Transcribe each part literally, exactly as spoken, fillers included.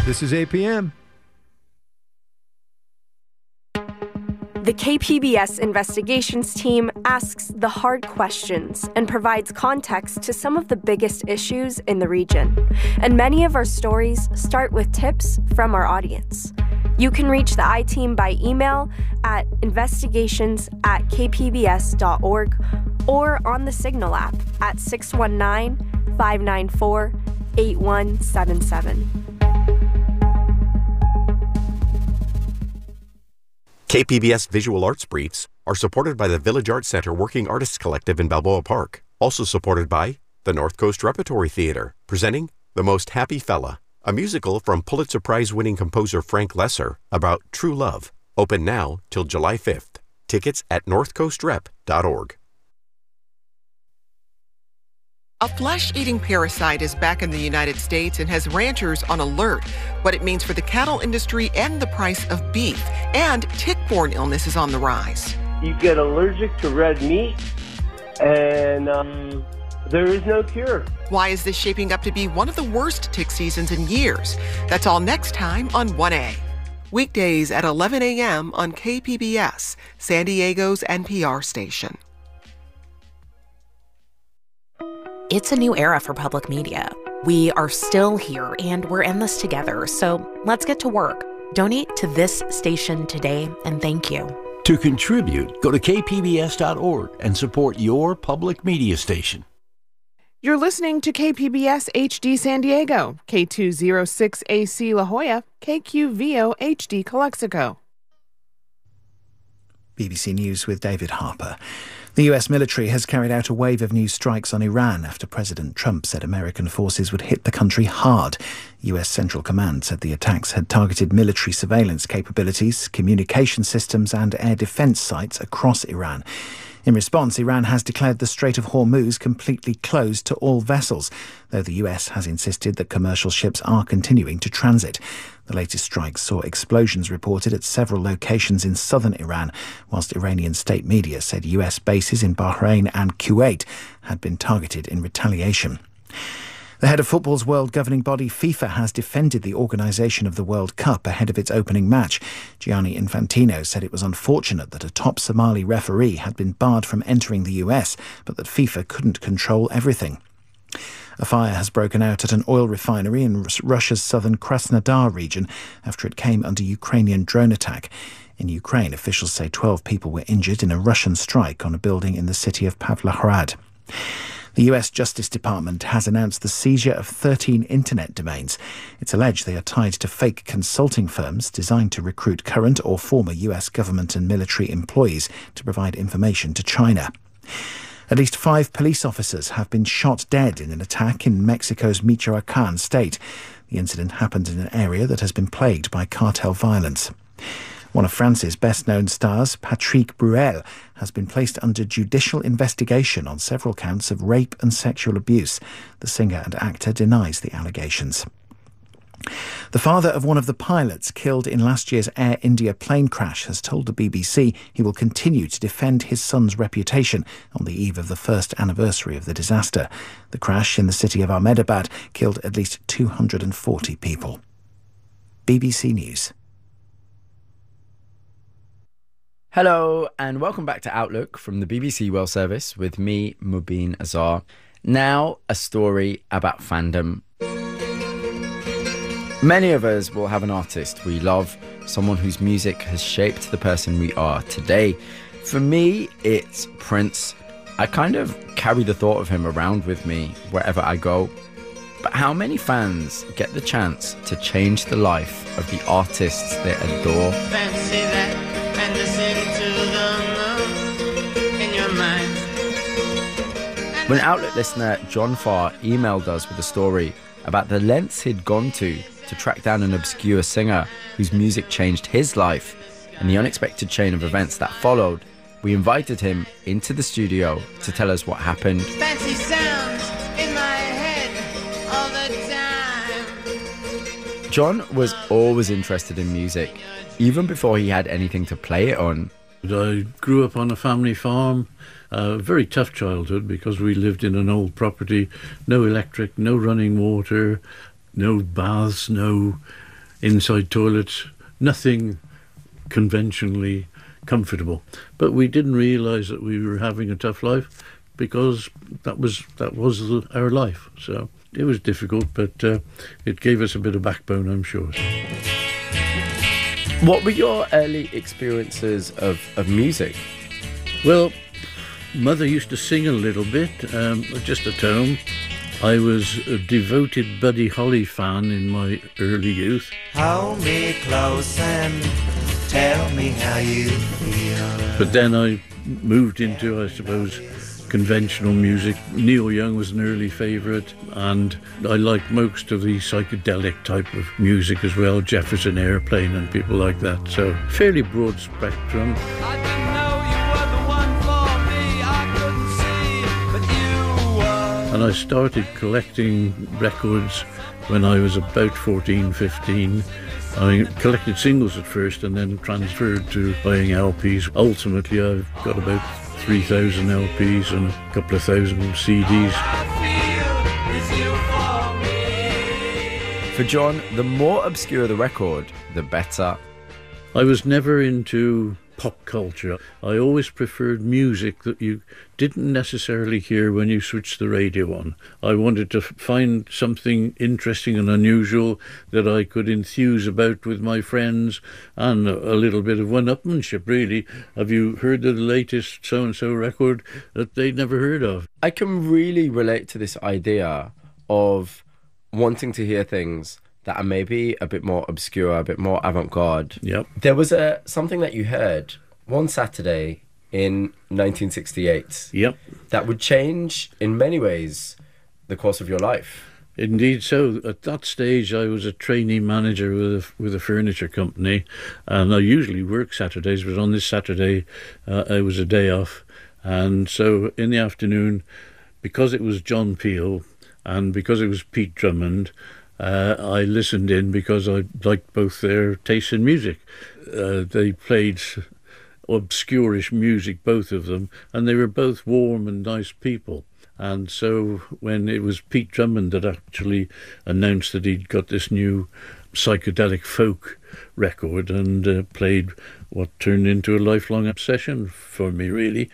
This is A P M. The K P B S investigations team asks the hard questions and provides context to some of the biggest issues in the region. And many of our stories start with tips from our audience. You can reach the I-Team by email at investigations at k p b s dot org or on the Signal app at six one nine, five nine four, eight one seven seven. K P B S Visual Arts Briefs are supported by the Village Arts Center Working Artists Collective in Balboa Park. Also supported by the North Coast Repertory Theater, presenting The Most Happy Fella, a musical from Pulitzer Prize-winning composer Frank Lesser about true love. Open now till July fifth. Tickets at north coast rep dot org. A flesh-eating parasite is back in the United States and has ranchers on alert. What it means for the cattle industry and the price of beef. And tick-borne illness is on the rise. You get allergic to red meat, and um, there is no cure. Why is this shaping up to be one of the worst tick seasons in years? That's all next time on one A. Weekdays at eleven a.m. on K P B S, San Diego's N P R station. It's a new era for public media. We are still here and we're in this together, so let's get to work. Donate to this station today and thank you. To contribute, go to k p b s dot org and support your public media station. You're listening to K P B S H D San Diego, K two oh six A C La Jolla, K Q V O H D Calexico. B B C News with David Harper. The U S military has carried out a wave of new strikes on Iran after President Trump said American forces would hit the country hard. U S Central Command said the attacks had targeted military surveillance capabilities, communication systems and air defense sites across Iran. In response, Iran has declared the Strait of Hormuz completely closed to all vessels, though the U S has insisted that commercial ships are continuing to transit. The latest strikes saw explosions reported at several locations in southern Iran, whilst Iranian state media said U S bases in Bahrain and Kuwait had been targeted in retaliation. The head of football's world governing body, FIFA, has defended the organisation of the World Cup ahead of its opening match. Gianni Infantino said it was unfortunate that a top Somali referee had been barred from entering the U S, but that FIFA couldn't control everything. A fire has broken out at an oil refinery in Russia's southern Krasnodar region after it came under Ukrainian drone attack. In Ukraine, officials say twelve people were injured in a Russian strike on a building in the city of Pavlohrad. The U S Justice Department has announced the seizure of thirteen internet domains. It's alleged they are tied to fake consulting firms designed to recruit current or former U S government and military employees to provide information to China. At least five police officers have been shot dead in an attack in Mexico's Michoacán state. The incident happened in an area that has been plagued by cartel violence. One of France's best-known stars, Patrick Bruel, has been placed under judicial investigation on several counts of rape and sexual abuse. The singer and actor denies the allegations. The father of one of the pilots killed in last year's Air India plane crash has told the B B C he will continue to defend his son's reputation on the eve of the first anniversary of the disaster. The crash in the city of Ahmedabad killed at least two hundred forty people. B B C News. Hello and welcome back to Outlook from the B B C World Service with me, Mubin Azar. Now, a story about fandom. Many of us will have an artist we love, someone whose music has shaped the person we are today. For me, it's Prince. I kind of carry the thought of him around with me wherever I go. But how many fans get the chance to change the life of the artists they adore? Fancy that, and listen to the moon in your mind. When Outlet listener John Farr emailed us with a story about the lengths he'd gone to to track down an obscure singer whose music changed his life and the unexpected chain of events that followed, we invited him into the studio to tell us what happened. Fancy sounds in my head all the time. John was always interested in music, even before he had anything to play it on. I grew up on a family farm. A very tough childhood because we lived in an old property, no electric, no running water, no baths, no inside toilets, nothing conventionally comfortable. But we didn't realise that we were having a tough life because that was that was our life. So it was difficult, but uh, it gave us a bit of backbone, I'm sure. What were your early experiences of, of music? Well, Mother used to sing a little bit, um, just at home. I was a devoted Buddy Holly fan in my early youth. Hold me close and tell me how you feel. But then I moved into, I suppose, conventional music. Neil Young was an early favourite, and I liked most of the psychedelic type of music as well, Jefferson Airplane and people like that. So fairly broad spectrum. I didn't know you were the one for me. I couldn't see, but you were. And I started collecting records when I was about fourteen, fifteen. I collected singles at first and then transferred to buying L Ps. Ultimately, I've got about three thousand L Ps and a couple of thousand C Ds. For John, the more obscure the record, the better. I was never into pop culture. I always preferred music that you didn't necessarily hear when you switched the radio on. I wanted to find something interesting and unusual that I could enthuse about with my friends, and a little bit of one-upmanship, really. Have you heard of the latest so-and-so record that they'd never heard of? I can really relate to this idea of wanting to hear things that are maybe a bit more obscure, a bit more avant-garde. Yep. There was a something that you heard one Saturday in nineteen sixty-eight. Yep. That would change, in many ways, the course of your life. Indeed so. At that stage, I was a trainee manager with a, with a furniture company, and I usually work Saturdays, but on this Saturday, uh, it was a day off. And so in the afternoon, because it was John Peel and because it was Pete Drummond, Uh, I listened in because I liked both their tastes in music. Uh, they played obscurish music, both of them, and they were both warm and nice people. And so when it was Pete Drummond that actually announced that he'd got this new psychedelic folk record and uh, played what turned into a lifelong obsession for me, really.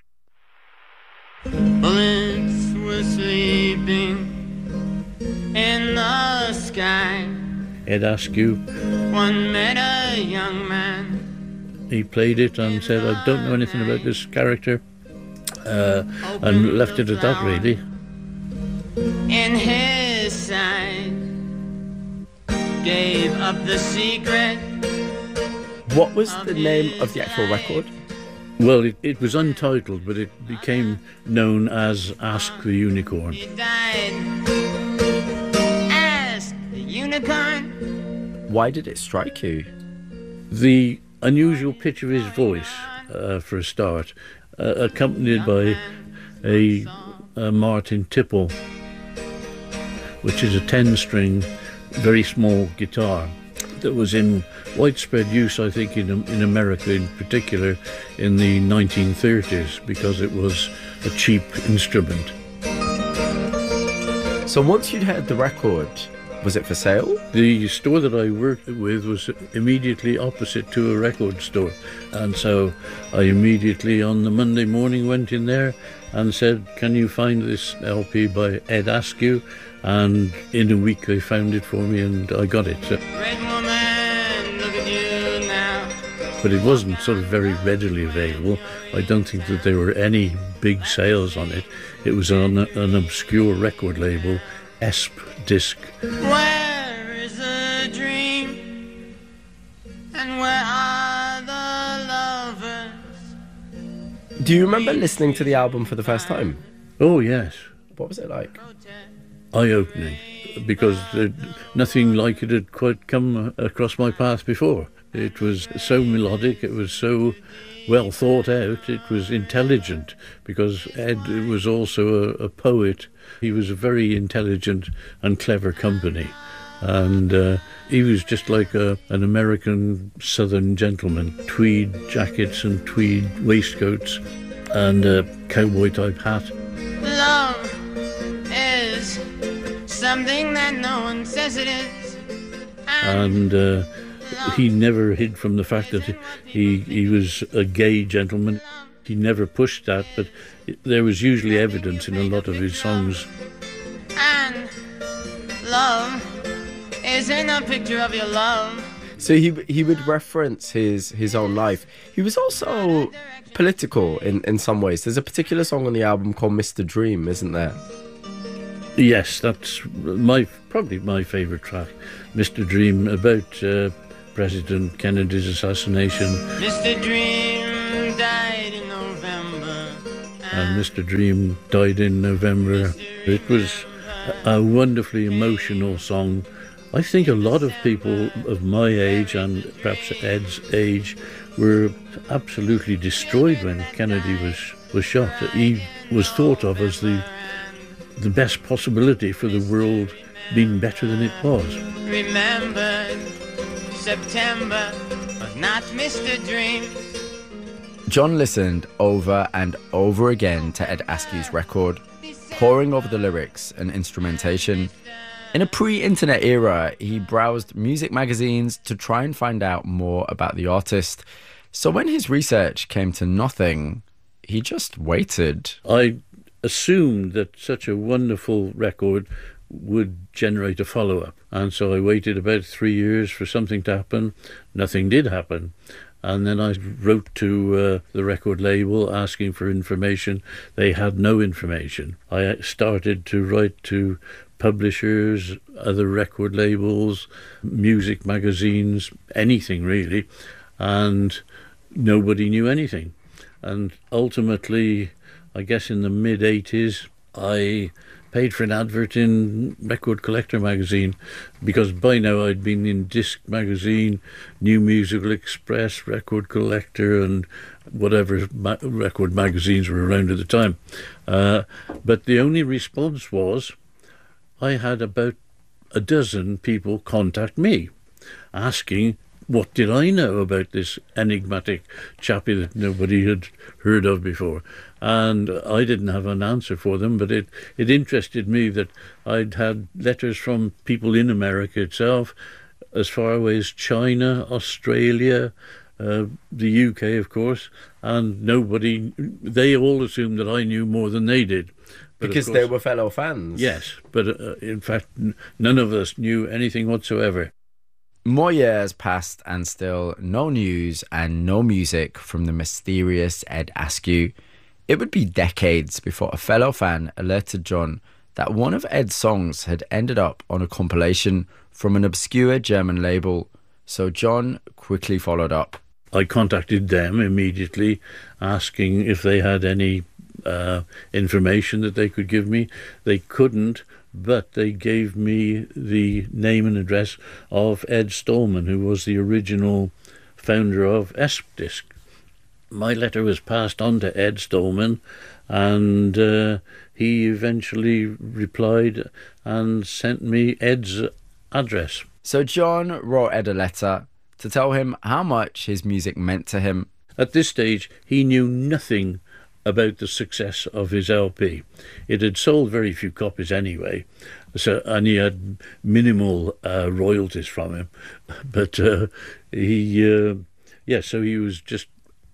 Bullets were sleeping in the sky. Ed Askew. One met a young man. He played it and said, I don't know anything about this character, uh, and left it at that, really. In his side, gave up the secret. What was the name of the actual record? Well, it, it was untitled, but it became known as Ask the Unicorn. He died. Ask the unicorn. Why did it strike you? The unusual pitch of his voice, uh, for a start, uh, accompanied by a, a Martin Tipple, which is a ten-string, very small guitar that was in widespread use, I think, in in America in particular in the nineteen thirties, because it was a cheap instrument. So once you'd heard the record, was it for sale? The store that I worked with was immediately opposite to a record store, and so I immediately on the Monday morning went in there and said, can you find this L P by Ed Askew? And in a week they found it for me and I got it. So. Red woman, look at you now. But it wasn't sort of very readily available. I don't think that there were any big sales on it. It was on a, an obscure record label, E S P Disc. Where is the dream? And where are the lovers? Do you remember listening to the album for the first time? Oh, yes. What was it like? Eye-opening, because there, nothing like it had quite come across my path before. It was so melodic, it was so well thought out, it was intelligent, because Ed was also a, a poet. He was a very intelligent and clever company, and uh, he was just like a, an American southern gentleman. Tweed jackets and tweed waistcoats and a cowboy-type hat. Love is something that no one says it is, and uh, he never hid from the fact that he he was a gay gentleman. He never pushed that, but it, there was usually evidence in a lot of his songs. And love isn't a picture of your love. So he he would reference his his own life. He was also political in, in some ways. There's a particular song on the album called Mister Dream, isn't there? Yes, that's my probably my favourite track, Mister Dream, about uh, President Kennedy's assassination. Mister Dream died in November. And Mister Dream died in November. It was a, a wonderfully emotional song. I think a lot of people of my age and perhaps Ed's age were absolutely destroyed when Kennedy was, was shot. He was thought of as the the best possibility for the world being better than it was. Remembered September, but not Mister Dream. John listened over and over again to Ed Askew's record, poring over the lyrics and instrumentation. In a pre-internet era, he browsed music magazines to try and find out more about the artist. So when his research came to nothing, he just waited. I assumed that such a wonderful record would generate a follow-up. And so I waited about three years for something to happen. Nothing did happen. And then I wrote to uh, the record label asking for information. They had no information. I started to write to publishers, other record labels, music magazines, anything really, and nobody knew anything. And ultimately, I guess in the mid-eighties, I paid for an advert in Record Collector magazine, because by now I'd been in Disc magazine, New Musical Express, Record Collector, and whatever ma- record magazines were around at the time. Uh, but the only response was, I had about a dozen people contact me, asking what did I know about this enigmatic chappie that nobody had heard of before. And I didn't have an answer for them, but it, it interested me that I'd had letters from people in America itself, as far away as China, Australia, uh, the U K, of course, and nobody, they all assumed that I knew more than they did. But because course, they were fellow fans. Yes, but uh, in fact, n- none of us knew anything whatsoever. More years passed and still no news and no music from the mysterious Ed Askew. It would be decades before a fellow fan alerted John that one of Ed's songs had ended up on a compilation from an obscure German label, so John quickly followed up. I contacted them immediately, asking if they had any uh, information that they could give me. They couldn't, but they gave me the name and address of Ed Stolman, who was the original founder of Espdisc. My letter was passed on to Ed Stolman, and uh, he eventually replied and sent me Ed's address. So John wrote Ed a letter to tell him how much his music meant to him. At this stage, he knew nothing about the success of his L P. It had sold very few copies anyway, so and he had minimal uh, royalties from him. But uh, he, uh, yeah, so he was just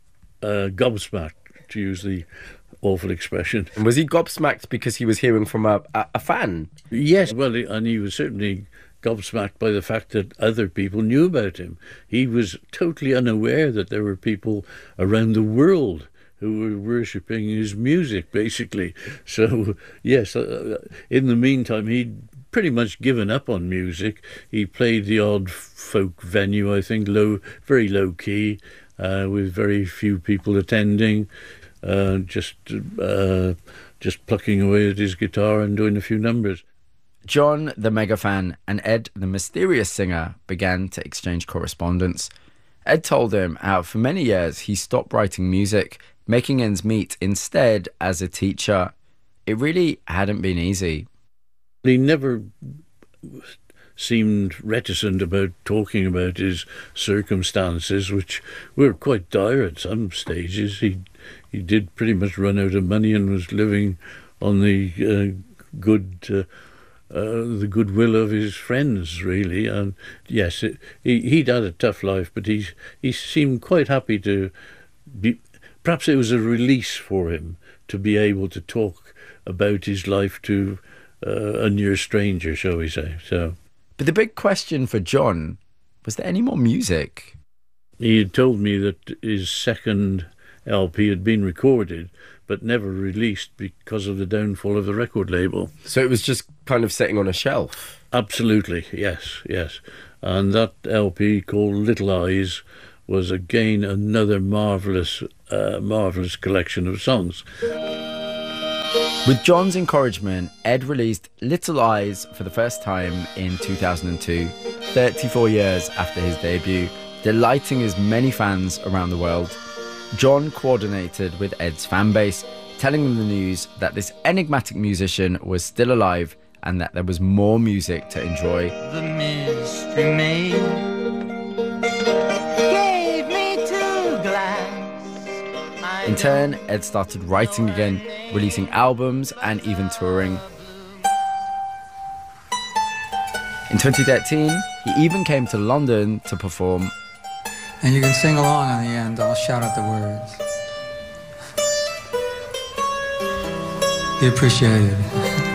uh, gobsmacked, to use the awful expression. And was he gobsmacked because he was hearing from a, a, a fan? Yes, well, and he was certainly gobsmacked by the fact that other people knew about him. He was totally unaware that there were people around the world who were worshipping his music, basically. So, yes, uh, in the meantime, he'd pretty much given up on music. He played the odd folk venue, I think, low, very low-key, uh, with very few people attending, uh, just uh, just plucking away at his guitar and doing a few numbers. John, the mega fan, and Ed, the mysterious singer, began to exchange correspondence. Ed told him how for many years he stopped writing music, making ends meet instead as a teacher. It really hadn't been easy. He never seemed reticent about talking about his circumstances, which were quite dire at some stages. He he did pretty much run out of money and was living on the uh, good uh, uh, the goodwill of his friends, really. And yes, it, he, he'd had a tough life, but he, he seemed quite happy to be... Perhaps it was a release for him to be able to talk about his life to uh, a near stranger, shall we say. So, but the big question for John, was there any more music? He had told me that his second L P had been recorded but never released because of the downfall of the record label. So it was just kind of sitting on a shelf? Absolutely, yes, yes. And that L P called Little Eyes was again another marvellous, uh, marvellous collection of songs. With John's encouragement, Ed released Little Eyes for the first time in two thousand two, thirty-four years after his debut, delighting his many fans around the world. John coordinated with Ed's fan base, telling them the news that this enigmatic musician was still alive and that there was more music to enjoy. The mystery maid gave me two glasses. In turn, Ed started writing again, releasing albums and even touring. In twenty thirteen, he even came to London to perform. And you can sing along on the end. I'll shout out the words. He appreciated it.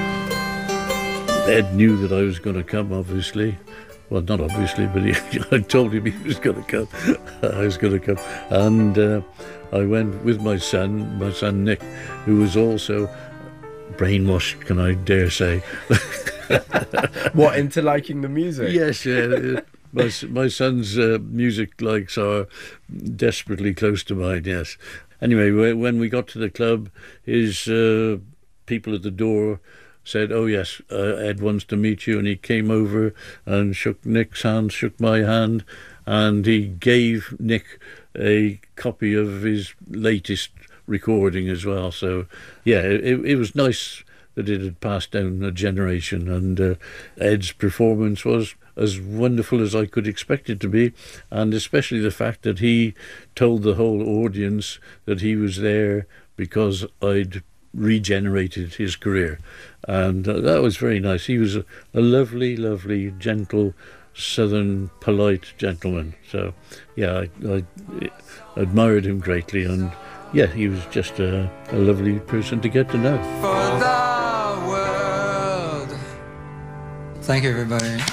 Ed knew that I was going to come, obviously. Well, not obviously, but he, I told him he was going to come. I was going to come. And uh, I went with my son, my son Nick, who was also brainwashed, can I dare say. What, into liking the music? Yes, yeah. My, my son's uh, music likes are desperately close to mine, yes. Anyway, when we got to the club, his uh, people at the door said, oh yes, uh, Ed wants to meet you, and he came over and shook Nick's hand, shook my hand, and he gave Nick a copy of his latest recording as well. So, yeah, it, it was nice that it had passed down a generation, and uh, Ed's performance was as wonderful as I could expect it to be, and especially the fact that he told the whole audience that he was there because I'd regenerated his career, and uh, that was very nice. He was a, a lovely, lovely, gentle, southern, polite gentleman. So, yeah, I, I admired him greatly, and yeah, he was just a, a lovely person to get to know. For the world. Thank you, everybody.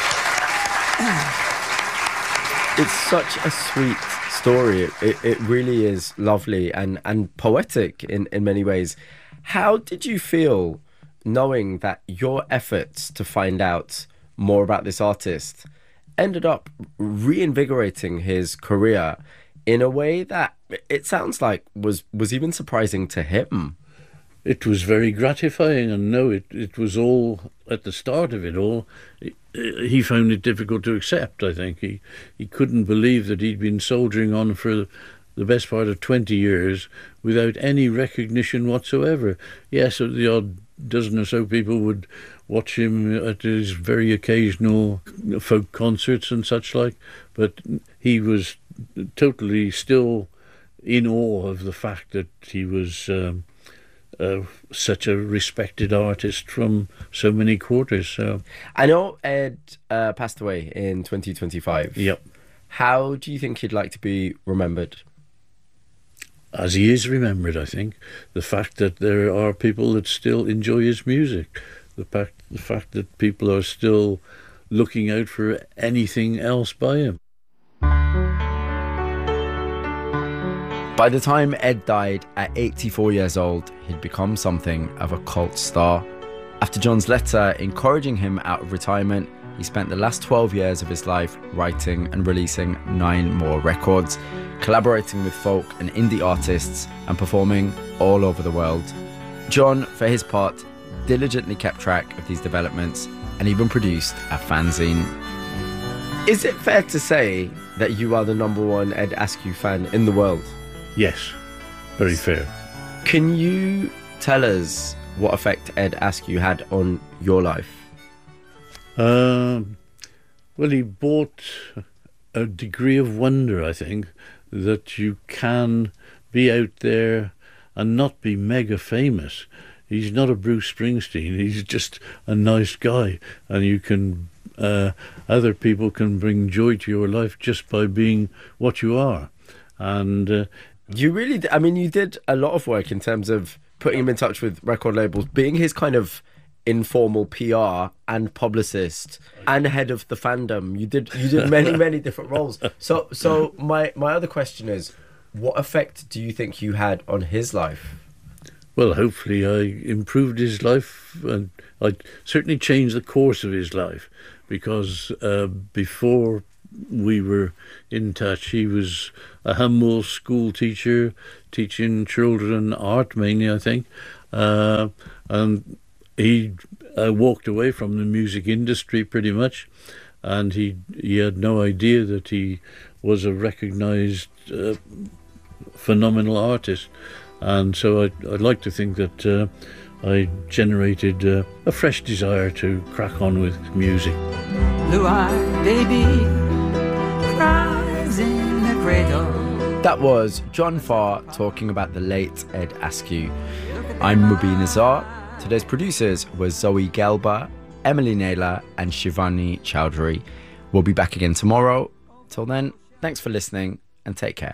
It's such a sweet story. It, it really is lovely and, and poetic in, in many ways. How did you feel knowing that your efforts to find out more about this artist ended up reinvigorating his career in a way that it sounds like was, was even surprising to him? It was very gratifying, and no, it, it was all, at the start of it all, he found it difficult to accept, I think. He he couldn't believe that he'd been soldiering on for the best part of twenty years without any recognition whatsoever. Yes, the odd dozen or so people would watch him at his very occasional folk concerts and such like, but he was totally still in awe of the fact that he was um, uh, such a respected artist from so many quarters. So I know Ed uh, passed away in twenty twenty-five. Yep. How do you think he'd like to be remembered? As he is remembered, I think. The fact that there are people that still enjoy his music. The fact, the fact that people are still looking out for anything else by him. By the time Ed died at eighty-four years old, he'd become something of a cult star. After John's letter encouraging him out of retirement, he spent the last twelve years of his life writing and releasing nine more records, collaborating with folk and indie artists and performing all over the world. John, for his part, diligently kept track of these developments and even produced a fanzine. Is it fair to say that you are the number one Ed Askew fan in the world? Yes, very fair. Can you tell us what effect Ed Askew had on your life? Um, well, he brought a degree of wonder, I think, that you can be out there and not be mega famous. he's not a Bruce Springsteen. He's just a nice guy, and you can uh, other people can bring joy to your life just by being what you are. And uh, you really, I mean, you did a lot of work in terms of putting him in touch with record labels, being his kind of informal P R and publicist and head of the fandom. You did you did many many different roles. So so my my other question is, what effect do you think you had on his life? Well, hopefully I improved his life, and I certainly changed the course of his life, because uh, before we were in touch, he was a humble school teacher teaching children art mainly, I think, uh, and he uh, walked away from the music industry pretty much, and he he had no idea that he was a recognised uh, phenomenal artist. And so I'd, I'd like to think that uh, I generated uh, a fresh desire to crack on with music. Blue-eyed baby cries in the cradle. That was John Farr talking about the late Ed Askew. I'm Mubin Azar. Today's producers were Zoe Gelba, Emily Naylor and Shivani Chowdhury. We'll be back again tomorrow. Till then, thanks for listening and take care.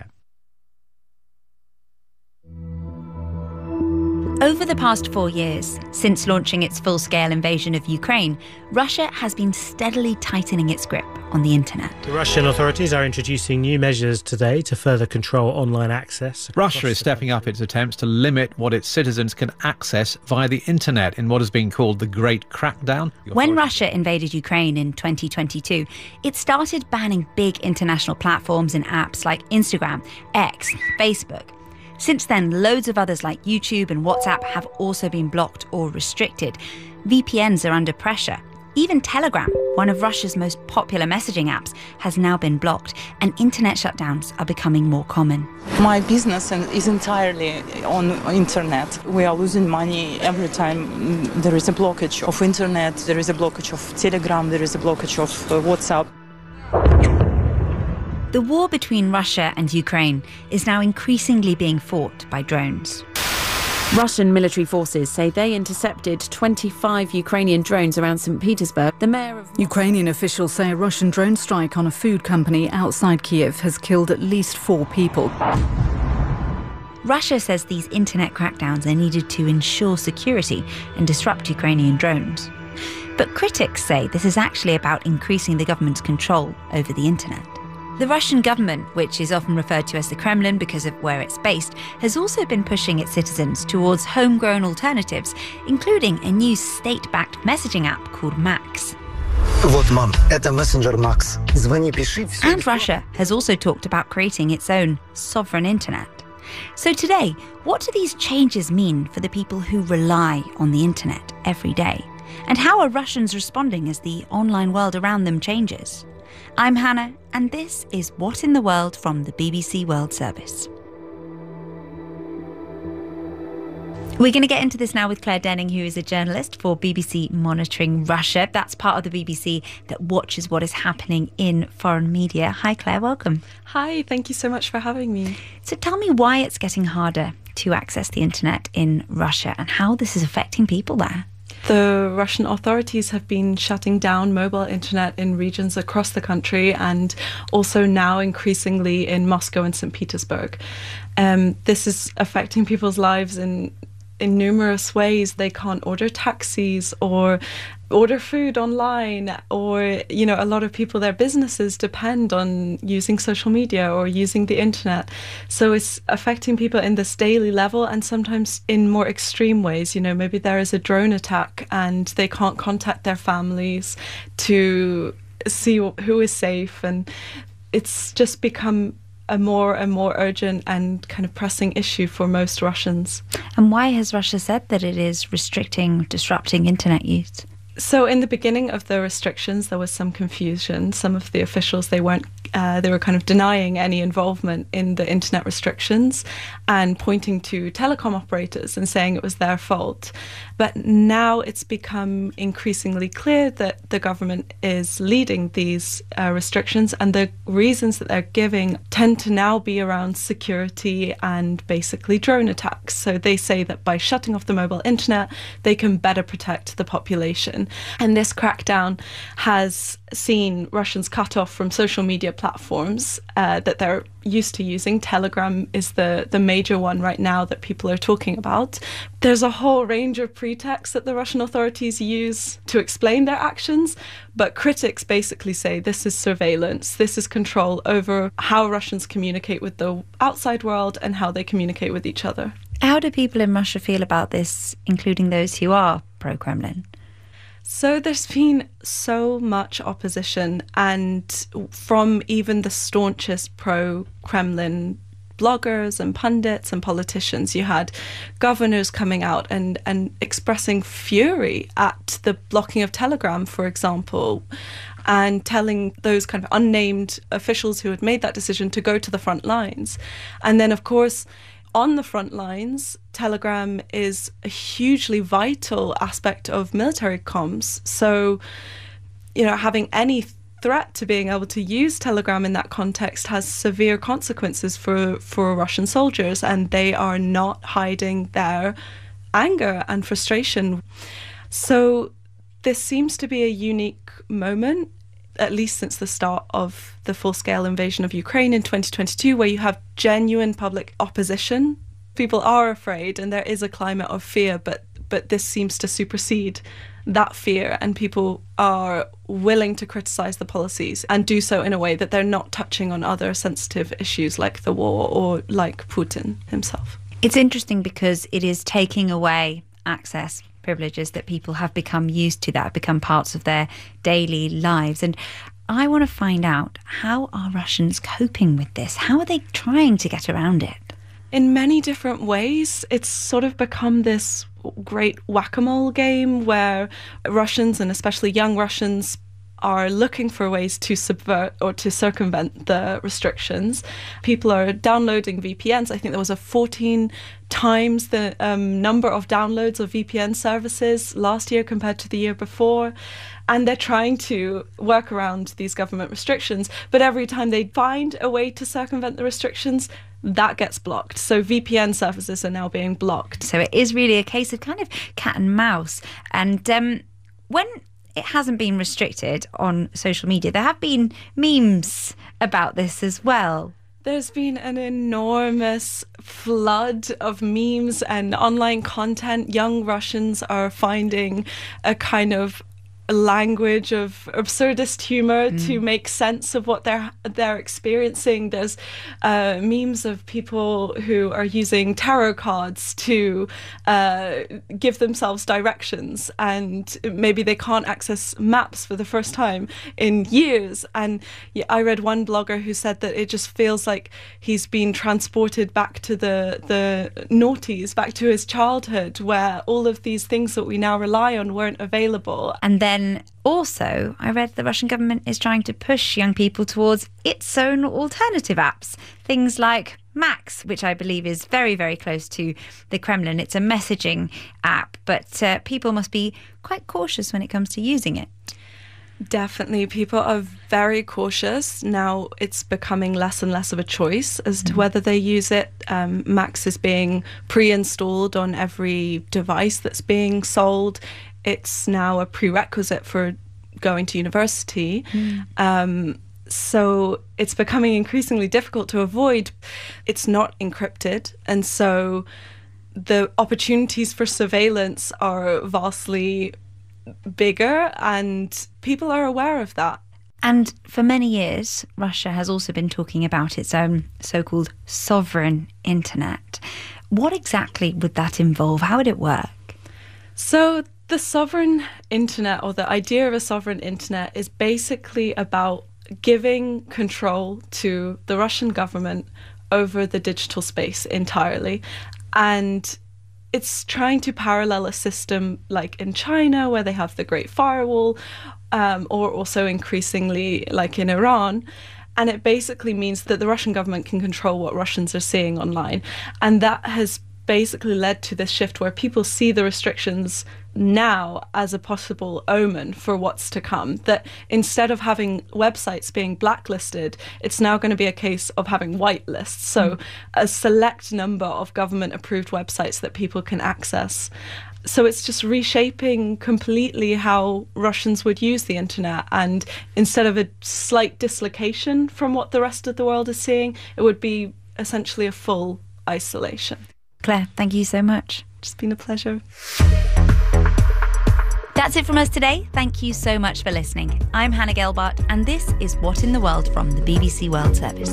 Over the past four years, since launching its full-scale invasion of Ukraine, Russia has been steadily tightening its grip on the internet. The Russian authorities are introducing new measures today to further control online access. Russia is stepping up its attempts to limit what its citizens can access via the internet in what has been called the Great Crackdown. When Russia invaded Ukraine in twenty twenty-two, it started banning big international platforms and apps like Instagram, X, Facebook. Since then, loads of others like YouTube and WhatsApp have also been blocked or restricted. V P Ns are under pressure. Even Telegram, one of Russia's most popular messaging apps, has now been blocked, and internet shutdowns are becoming more common. My business is entirely on internet. We are losing money every time there is a blockage of internet, there is a blockage of Telegram, there is a blockage of uh, WhatsApp. The war between Russia and Ukraine is now increasingly being fought by drones. Russian military forces say they intercepted twenty-five Ukrainian drones around Saint Petersburg. The mayor of Ukrainian officials say a Russian drone strike on a food company outside Kiev has killed at least four people. Russia says these internet crackdowns are needed to ensure security and disrupt Ukrainian drones. But critics say this is actually about increasing the government's control over the internet. The Russian government, which is often referred to as the Kremlin because of where it's based, has also been pushing its citizens towards homegrown alternatives, including a new state-backed messaging app called Max. Вот, мам, это мессенджер Max. Звони, пиши. And Russia has also talked about creating its own sovereign internet. So today, what do these changes mean for the people who rely on the internet every day? And how are Russians responding as the online world around them changes? I'm Hannah, and this is What in the World from the B B C World Service. We're going to get into this now with Claire Denning, who is a journalist for B B C Monitoring Russia. That's part of the B B C that watches what is happening in foreign media. Hi, Claire, welcome. Hi, thank you so much for having me. So tell me why it's getting harder to access the internet in Russia and how this is affecting people there. The Russian authorities have been shutting down mobile internet in regions across the country, and also now increasingly in Moscow and Saint Petersburg. Um, this is affecting people's lives in in numerous ways. They can't order taxis or order food online, or, you know, a lot of people, their businesses depend on using social media or using the internet. So it's affecting people in this daily level, and sometimes in more extreme ways. You know, maybe there is a drone attack and they can't contact their families to see who is safe, and it's just become a more and more urgent and kind of pressing issue for most Russians. And why has Russia said that it is restricting, disrupting internet use? So in the beginning of the restrictions, there was some confusion. Some of the officials, they weren't uh, they were kind of denying any involvement in the internet restrictions and pointing to telecom operators and saying it was their fault. But now it's become increasingly clear that the government is leading these uh, restrictions, and the reasons that they're giving tend to now be around security and basically drone attacks. So they say that by shutting off the mobile internet, they can better protect the population. And this crackdown has seen Russians cut off from social media platforms uh, that they're used to using. Telegram is the, the major one right now that people are talking about. There's a whole range of pretexts that the Russian authorities use to explain their actions, but critics basically say this is surveillance, this is control over how Russians communicate with the outside world and how they communicate with each other. How do people in Russia feel about this, including those who are pro-Kremlin? So there's been so much opposition, and from even the staunchest pro-Kremlin bloggers and pundits and politicians. You had governors coming out and, and expressing fury at the blocking of Telegram, for example, and telling those kind of unnamed officials who had made that decision to go to the front lines. And then, of course, on the front lines, Telegram is a hugely vital aspect of military comms. So, you know, having any threat to being able to use Telegram in that context has severe consequences for, for Russian soldiers, and they are not hiding their anger and frustration. So this seems to be a unique moment, at least since the start of the full-scale invasion of Ukraine in twenty twenty-two, where you have genuine public opposition. People are afraid and there is a climate of fear, but but this seems to supersede that fear, and people are willing to criticize the policies and do so in a way that they're not touching on other sensitive issues like the war or like Putin himself. It's interesting because it is taking away access, privileges that people have become used to, that have become parts of their daily lives. And I want to find out, how are Russians coping with this? How are they trying to get around it? In many different ways. It's sort of become this great whack-a-mole game where Russians, and especially young Russians, are looking for ways to subvert or to circumvent the restrictions. People are downloading V P Ns. I think there was a fourteen times the um, number of downloads of V P N services last year compared to the year before. And they're trying to work around these government restrictions. But every time they find a way to circumvent the restrictions, that gets blocked. So V P N services are now being blocked. So it is really a case of kind of cat and mouse. And um, when it hasn't been restricted on social media, there have been memes about this as well. There's been an enormous flood of memes and online content. Young Russians are finding a kind of language of absurdist humor mm. to make sense of what they're they're experiencing. There's uh, memes of people who are using tarot cards to uh, give themselves directions, and maybe they can't access maps for the first time in years. And yeah, I read one blogger who said that it just feels like he's been transported back to the the noughties, back to his childhood, where all of these things that we now rely on weren't available. And then And also, I read the Russian government is trying to push young people towards its own alternative apps. Things like Max, which I believe is very, very close to the Kremlin. It's a messaging app, but uh, people must be quite cautious when it comes to using it. Definitely. People are very cautious. Now it's becoming less and less of a choice as to whether they use it. Um, Max is being pre-installed on every device that's being sold. It's now a prerequisite for going to university. Mm. Um, so it's becoming increasingly difficult to avoid. It's not encrypted. And so the opportunities for surveillance are vastly bigger, and people are aware of that. And for many years, Russia has also been talking about its own so-called sovereign internet. What exactly would that involve? How would it work? So the sovereign internet, or the idea of a sovereign internet, is basically about giving control to the Russian government over the digital space entirely. And it's trying to parallel a system like in China, where they have the Great Firewall, um, or also increasingly like in Iran. And it basically means that the Russian government can control what Russians are seeing online. And that has basically led to this shift where people see the restrictions now as a possible omen for what's to come. That instead of having websites being blacklisted, it's now going to be a case of having whitelists. So mm. a select number of government-approved websites that people can access. So it's just reshaping completely how Russians would use the internet. And instead of a slight dislocation from what the rest of the world is seeing, it would be essentially a full isolation. Claire, thank you so much. It's been a pleasure. That's it from us today. Thank you so much for listening. I'm Hannah Gelbart, and this is What in the World from the B B C World Service.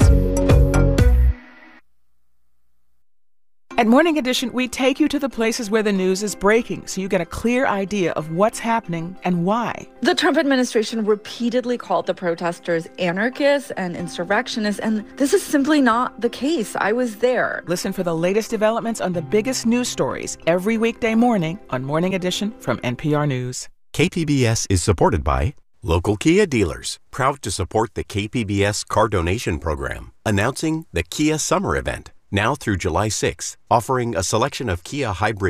At Morning Edition, we take you to the places where the news is breaking so you get a clear idea of what's happening and why. The Trump administration repeatedly called the protesters anarchists and insurrectionists, and this is simply not the case. I was there. Listen for the latest developments on the biggest news stories every weekday morning on Morning Edition from N P R News. K P B S is supported by local Kia dealers, proud to support the K P B S car donation program, announcing the Kia Summer Event. Now through July sixth, offering a selection of Kia hybrid